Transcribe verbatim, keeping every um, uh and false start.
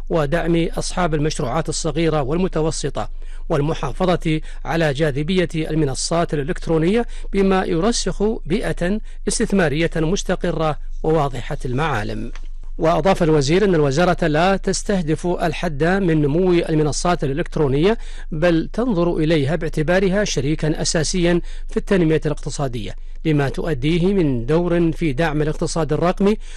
ودعم أصحاب المشروعات الصغيرة والمتوسطة، والمحافظة على جاذبية المنصات الإلكترونية بما يرسخ بيئة استثمارية مستقرة وواضحة المعالم. وأضاف الوزير أن الوزارة لا تستهدف الحد من نمو المنصات الإلكترونية، بل تنظر إليها باعتبارها شريكا أساسيا في التنمية الاقتصادية، لما تؤديه من دور في دعم الاقتصاد الرقمي